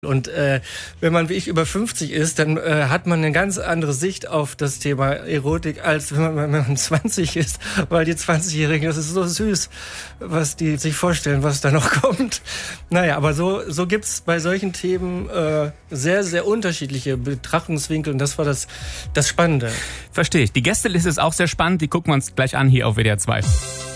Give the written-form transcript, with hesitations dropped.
Und wenn man wie ich über 50 ist, dann hat man eine ganz andere Sicht auf das Thema Erotik, als wenn man 20 ist. Weil die 20-Jährigen, das ist so süß, was die sich vorstellen, was da noch kommt. Naja, aber so gibt's bei solchen Themen sehr, sehr unterschiedliche Betrachtungswinkel. Und das war das Spannende. Verstehe ich. Die Gästeliste ist auch sehr spannend. Die gucken wir uns gleich an hier auf WDR 2.